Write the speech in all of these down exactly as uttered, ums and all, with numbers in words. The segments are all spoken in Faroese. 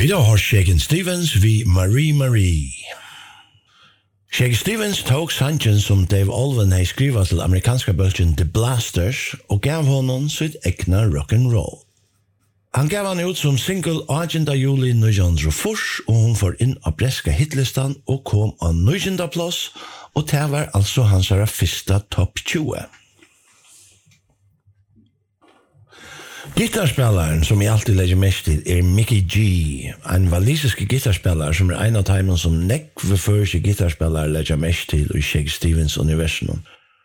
Vi da har Shakin' Stevens vi Marie Marie. Shakin' Stevens tog sangen som Dave Alvin hei skriva til amerikanska bølgen The Blasters og gav honom sitt egna rock'n'roll. Han gav han ut som single agenda juli nitjan fors og hun får inn av breska hitlistan og kom av nitjanda plass og det var altså hans fyrsta topp tjue. Gitarspelaren som jeg alltid legger mest til er Mickey G, en walisisk gitarspelare som er en av timen som nekve første gitarspelare legger mest til i Shakin' Stevens universum.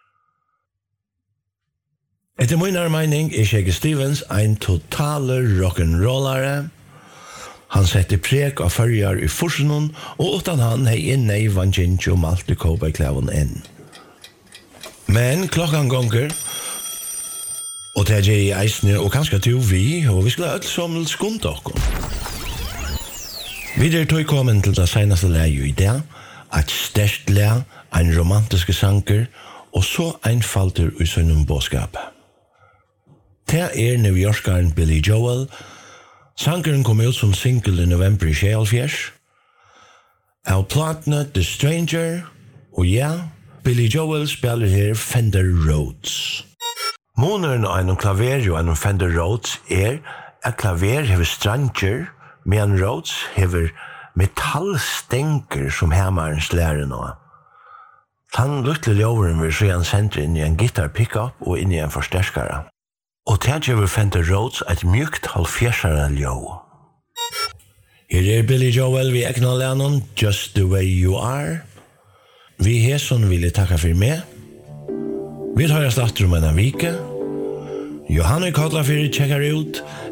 Etter min mening er Shakin' Stevens en totale rock'n'rollare. Han setter preg av førjar i forsenon, og utan han hei inne i Vanjinji og Malte Koba i klæven inn. Men klokkan gonger, og det er i eisne, og kanskje til vi, og vi skulle ha alt som skund okkur. Vi er tog kommet til det senaste leie i det, et sterkt leie, en romantiske sanger, og så einfalter i sønnen bådskap. Det er New Yorkeren Billy Joel. Sangeren kom ut som single i november i tjueåtte. Av platene The Stranger, og ja, Billy Joel spiller her Fender Rhodes. Måneren av en klaver og en Fender Rhodes er at klaver hever stranger, men Rhodes hever metallstenker som hemmeren slærer nå. Han lukter ljøveren vil så han sender inn i en gitar pickup og inn i en forsterskere. Og det gjør Fender Rhodes et mjukt halvfjersere ljøv. Her er Billy Joel vi ekna lennon Just the Way You Are. Vi her som vil jeg takke for meg. Vi tar oss datter om en vike. Johanne Kodla fyrir tjekkar ut